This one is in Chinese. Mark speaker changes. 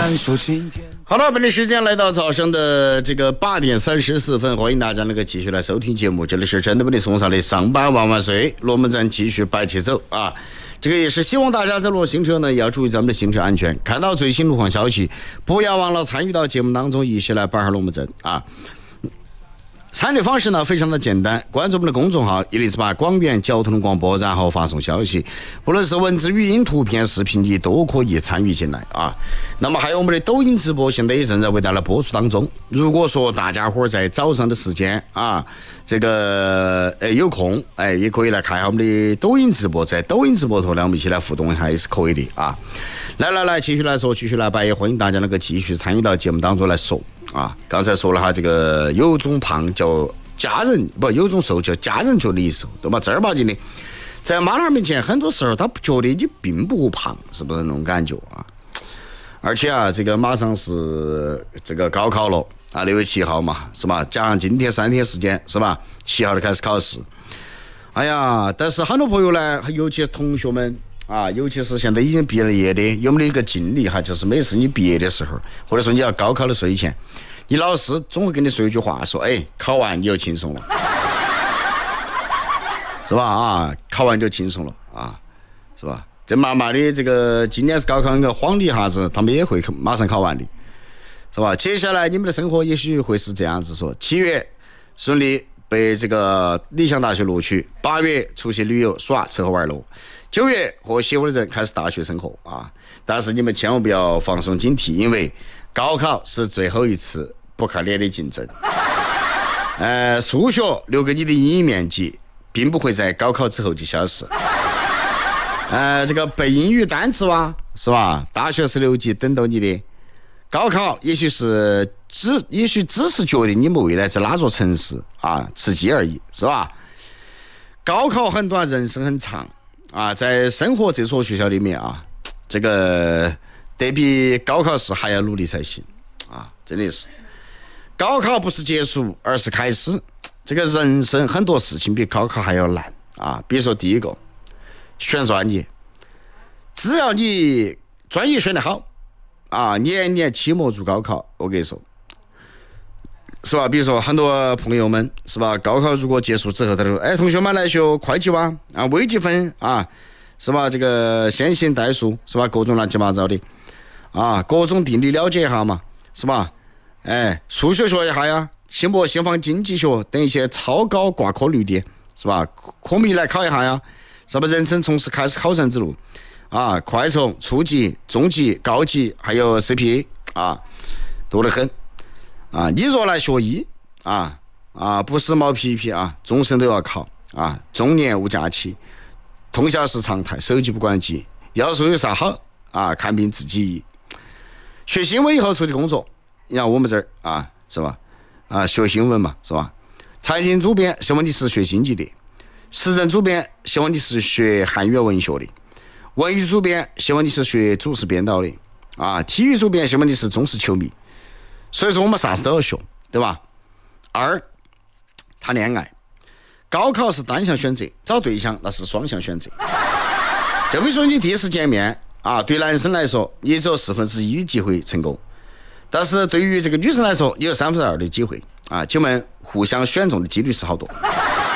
Speaker 1: 好了，本地时间来到早上的这个8点34分，欢迎大家能够继续来收听节目。这里是真的为你送上的上班万万岁，龙门阵继续摆起走啊！这个也是希望大家在路行车呢也要注意咱们的行车安全，看到最新路况消息，不要忘了参与到节目当中，一起来摆下龙门阵啊！参与方式呢非常的简单，关注我们的公众号108广远交通广播，然后发送消息，不论是文字、语音、图片、视频，你都可以参与进来啊。那么还有我们的抖音直播，现在也正在为大家播出当中。如果说大家伙在早上的时间啊，这个有空也可以来看一下我们的抖音直播，在抖音直播头呢我们一起来互动一下也是可以的啊。来继续来说，继续来摆，也欢迎大家能够继续参与到节目当中来说啊。刚才说了哈，这个有种胖叫家人，不有种瘦叫家人觉得你瘦，对吧？正儿八经的，在妈老面前，很多时候他不觉得你并不胖，是不是那种感觉啊？而且啊，这个马上是这个高考了啊，6月7号嘛，是吧？加上今天3天时间，是吧？7号就开始考试。哎呀，但是很多朋友呢，尤其是同学们啊，尤其是现在已经毕了业的，有没有一个经历哈？就是每次你毕业的时候，或者说你要高考的睡前，你老师总会跟你说一句话，说：“哎，考完你就轻松了，是吧？啊，考完就轻松了啊，是吧？”这慢慢的，这个今年是高考，应该晃的一下子，他们也会马上考完的，是吧？接下来你们的生活也许会是这样子说：7月顺利被这个理想大学录取，8月出去旅游耍吃喝玩乐，9月和媳妇的人开始大学生活啊！但是你们千万不要放松警惕，因为高考是最后一次不可脸的竞争。数学留给你的阴影面积，并不会在高考之后就消失。这个背英语单词啊，是吧？大学16级等到你的。高考也许只是决定你们未来在哪座城市啊吃鸡而已，是吧？高考很短，人生很长啊，在生活这所学校里面啊，这个得比高考试还要努力才行啊！真的是，高考不是结束，而是开始。这个人生很多事情比高考还要难啊！比如说第一个，选专业，只要你专业选得好啊，年年期末做高考，我跟你说，是吧？比如说很多朋友们，是吧？高考如果结束之后，他说：“哎，同学们来学会计吧，啊，微积分啊，是吧？这个线性代数，是吧？各种乱七八糟的啊，各种定理了解一下嘛，是吧？哎，数学学一下呀，期末先放经济学等一些超高挂科率的，是吧？科目来考一下呀。”是不是人生从此开始考生之路啊？快从初级、中级、高级，还有 CPA 啊，多得很啊！你若来学医不是毛皮皮啊，终身都要考啊！中年无假期，通宵是常态，手机不关机。要说有啥好啊？看病自己医。学新闻以后出去工作，你看我们这儿啊，是吧？啊，学新闻嘛，是吧？财经主编，希望你是学经济的。时政主编，希望你是学汉语文学的；文娱主编，希望你是学主持编导的；体育主编，希望你是忠实球迷。所以说我们啥子都要学，对吧？2，谈恋爱，高考是单向选择，找对象那是双向选择。就比如说你第一次见面啊，对男生来说，你只有1/4的机会成功，但是对于这个女生来说，你有2/3的机会啊。请问互相选中的几率是好多？